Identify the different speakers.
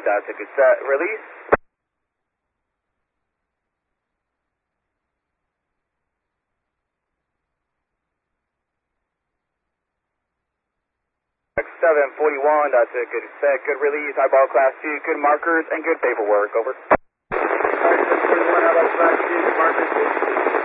Speaker 1: good set, release. X741, that's a good set, good release, eyeball class 2, good markers, and good paperwork, over.
Speaker 2: X741, how about class 2, markers,